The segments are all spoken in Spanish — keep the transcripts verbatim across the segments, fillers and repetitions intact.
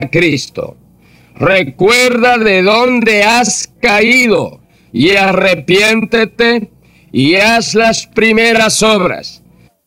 Cristo. Recuerda de dónde has caído y arrepiéntete y haz las primeras obras.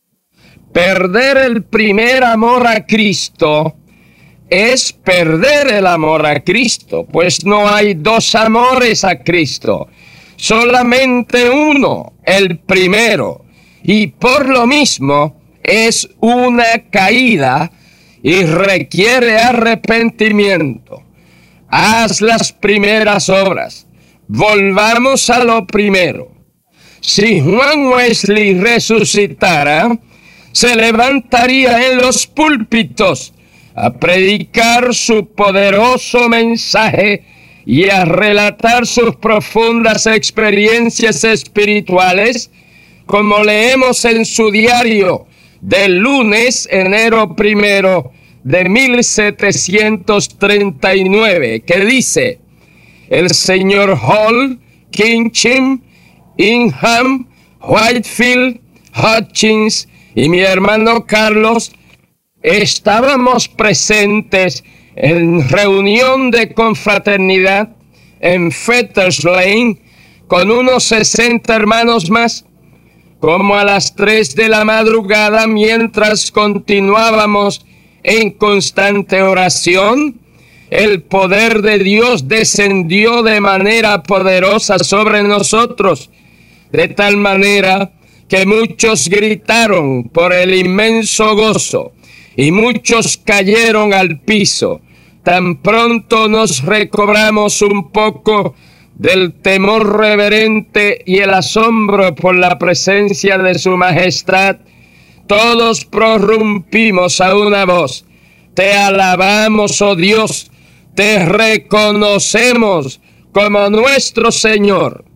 Perder el primer amor a Cristo es perder el amor a Cristo, pues no hay dos amores a Cristo, solamente uno, el primero, y por lo mismo es una caída y requiere arrepentimiento. Haz las primeras obras. Volvamos a lo primero. Si Juan Wesley resucitara, se levantaría en los púlpitos a predicar su poderoso mensaje y a relatar sus profundas experiencias espirituales, como leemos en su diario del lunes, enero primero de mil setecientos treinta y nueve, que dice: el señor Hall, Kinchim, Ingham, Whitefield, Hutchins y mi hermano Carlos estábamos presentes en reunión de confraternidad en Fetters Lane con unos sesenta hermanos más. Como a las tres de la madrugada, mientras continuábamos en constante oración, el poder de Dios descendió de manera poderosa sobre nosotros, de tal manera que muchos gritaron por el inmenso gozo y muchos cayeron al piso. Tan pronto nos recobramos un poco del temor reverente y el asombro por la presencia de su majestad, todos prorrumpimos a una voz: te alabamos, oh Dios, te reconocemos como nuestro Señor.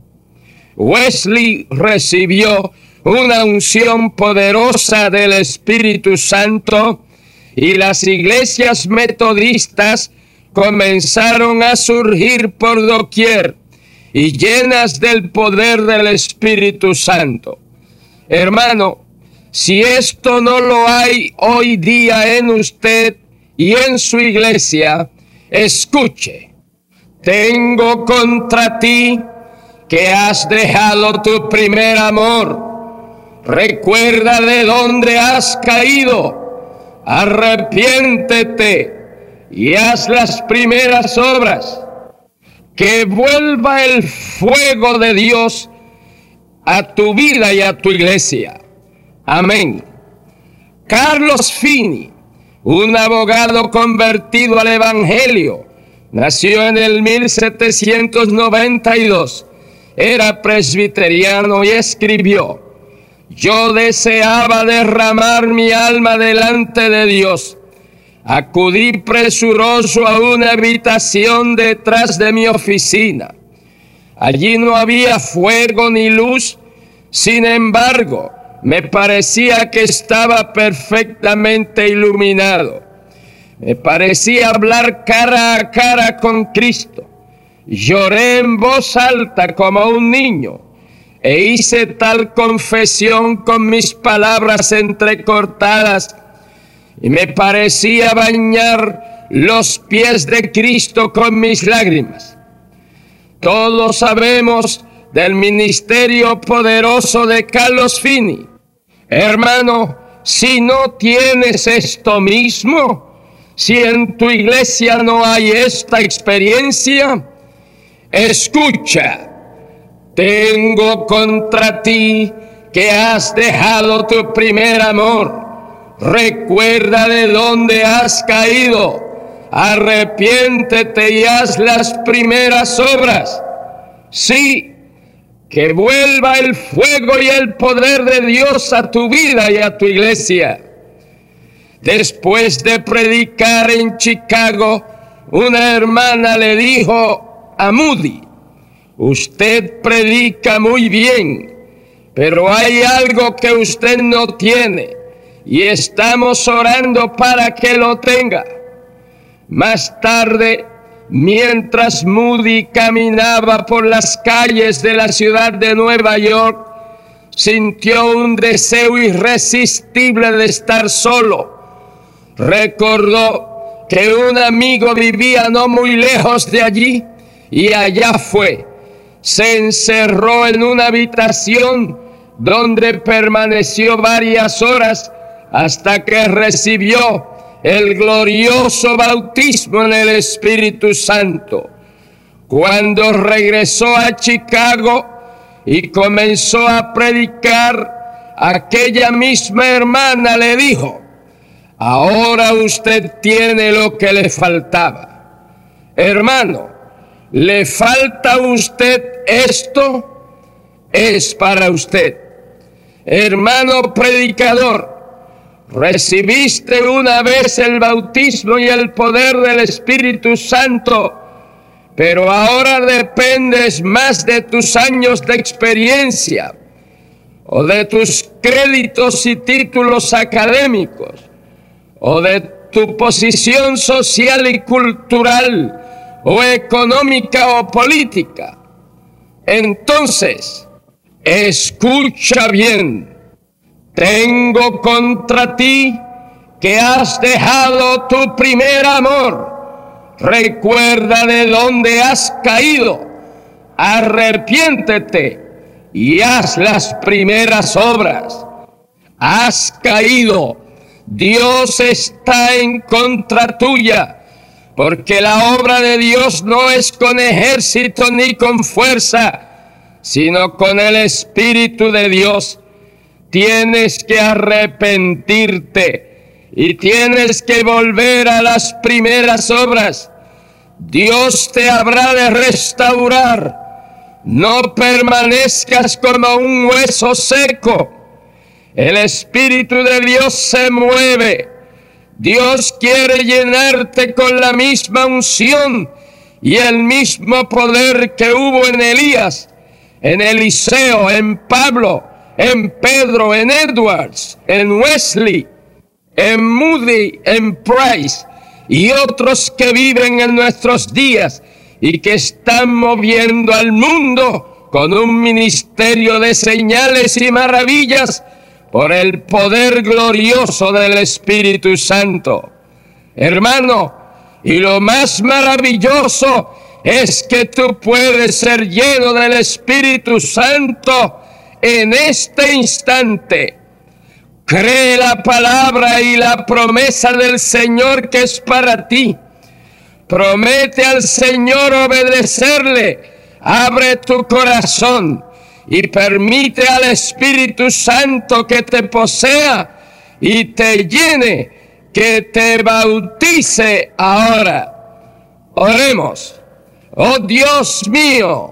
Wesley recibió una unción poderosa del Espíritu Santo y las iglesias metodistas comenzaron a surgir por doquier y llenas del poder del Espíritu Santo. Hermano, si esto no lo hay hoy día en usted y en su iglesia, escuche: tengo contra ti que has dejado tu primer amor. Recuerda de dónde has caído, arrepiéntete y haz las primeras obras. Que vuelva el fuego de Dios a tu vida y a tu iglesia. Amén. Carlos Finney, un abogado convertido al Evangelio, nació en el mil setecientos noventa y dos. Era presbiteriano y escribió: yo deseaba derramar mi alma delante de Dios. Acudí presuroso a una habitación detrás de mi oficina. Allí no había fuego ni luz, sin embargo, me parecía que estaba perfectamente iluminado. Me parecía hablar cara a cara con Cristo. Lloré en voz alta como un niño e hice tal confesión con mis palabras entrecortadas, y me parecía bañar los pies de Cristo con mis lágrimas. Todos sabemos del ministerio poderoso de Carlos Finney. Hermano, si no tienes esto mismo, si en tu iglesia no hay esta experiencia, escucha: tengo contra ti que has dejado tu primer amor. Recuerda de dónde has caído, arrepiéntete y haz las primeras obras. Sí, que vuelva el fuego y el poder de Dios a tu vida y a tu iglesia. Después de predicar en Chicago, una hermana le dijo a Moody: usted predica muy bien, pero hay algo que usted no tiene, y estamos orando para que lo tenga. Más tarde, mientras Moody caminaba por las calles de la ciudad de Nueva York, sintió un deseo irresistible de estar solo. Recordó que un amigo vivía no muy lejos de allí y allá fue. Se encerró en una habitación donde permaneció varias horas hasta que recibió el glorioso bautismo en el Espíritu Santo. Cuando regresó a Chicago y comenzó a predicar, aquella misma hermana le dijo: ahora usted tiene lo que le faltaba. Hermano, ¿le falta a usted esto? Es para usted. Hermano predicador, recibiste una vez el bautismo y el poder del Espíritu Santo, pero ahora dependes más de tus años de experiencia o de tus créditos y títulos académicos o de tu posición social y cultural o económica o política. Entonces, escucha bien. Tengo contra ti que has dejado tu primer amor. Recuerda de dónde has caído. Arrepiéntete y haz las primeras obras. Has caído. Dios está en contra tuya, porque la obra de Dios no es con ejército ni con fuerza, sino con el Espíritu de Dios. Tienes que arrepentirte y tienes que volver a las primeras obras. Dios te habrá de restaurar. No permanezcas como un hueso seco. El Espíritu de Dios se mueve. Dios quiere llenarte con la misma unción y el mismo poder que hubo en Elías, en Eliseo, en Pablo, en Pedro, en Edwards, en Wesley, en Moody, en Price y otros que viven en nuestros días y que están moviendo al mundo con un ministerio de señales y maravillas por el poder glorioso del Espíritu Santo. Hermano, y lo más maravilloso es que tú puedes ser lleno del Espíritu Santo en este instante. Cree la palabra y la promesa del Señor que es para ti. Promete al Señor obedecerle. Abre tu corazón y permite al Espíritu Santo que te posea y te llene, que te bautice ahora. Oremos. Oh Dios mío,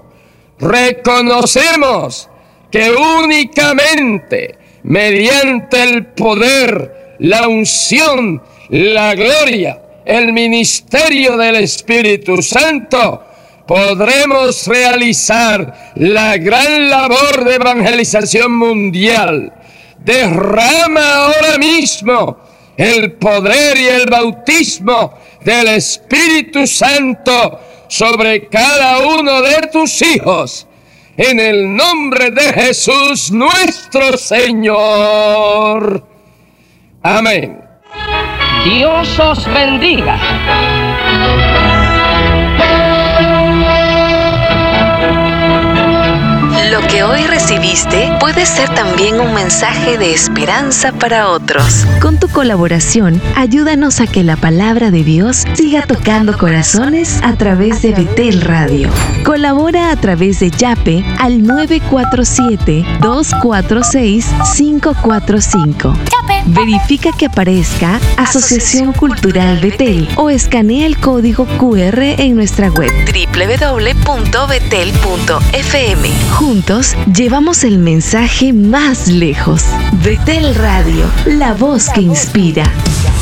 reconocemos que únicamente mediante el poder, la unción, la gloria, el ministerio del Espíritu Santo, podremos realizar la gran labor de evangelización mundial. Derrama ahora mismo el poder y el bautismo del Espíritu Santo sobre cada uno de tus hijos. En el nombre de Jesús nuestro Señor. Amén. Dios os bendiga. Lo que hoy recibiste puede ser también un mensaje de esperanza para otros. Con tu colaboración, ayúdanos a que la palabra de Dios siga tocando corazones a través de Betel Radio. Colabora a través de Yape al nueve cuatro siete, dos cuatro seis, cinco cuatro cinco. Verifica que aparezca Asociación Cultural Betel o escanea el código cu erre en nuestra web doble u doble u doble u punto betel punto efe eme. Juntos llevamos el mensaje más lejos. Betel Radio, la voz que inspira.